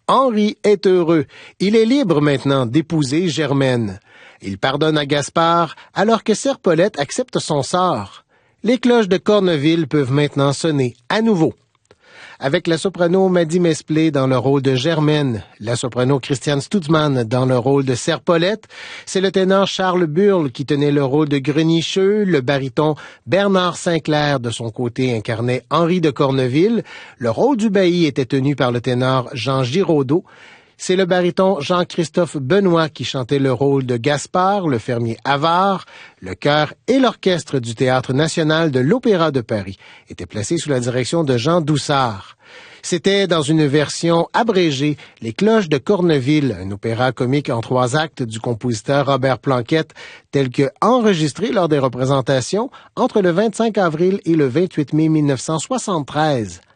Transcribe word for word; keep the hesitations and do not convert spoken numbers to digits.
Henri est heureux. Il est libre maintenant d'épouser Germaine. Il pardonne à Gaspard alors que Serpolette accepte son sort. Les cloches de Corneville peuvent maintenant sonner à nouveau. Avec la soprano Maddy Mesplé dans le rôle de Germaine, la soprano Christiane Stutzmann dans le rôle de Serpolette, c'est le ténor Charles Burle qui tenait le rôle de Grenicheux, le baryton Bernard Sinclair de son côté incarnait Henri de Corneville, le rôle du bailli était tenu par le ténor Jean Giraudeau. C'est le baryton Jean-Christophe Benoît qui chantait le rôle de Gaspard, le fermier avare. Le chœur et l'orchestre du Théâtre national de l'Opéra de Paris étaient placés sous la direction de Jean Doussard. C'était dans une version abrégée, Les Cloches de Corneville, un opéra comique en trois actes du compositeur Robert Planquette, tel que enregistré lors des représentations entre le vingt-cinq avril et le vingt-huit mai mille neuf cent soixante-treize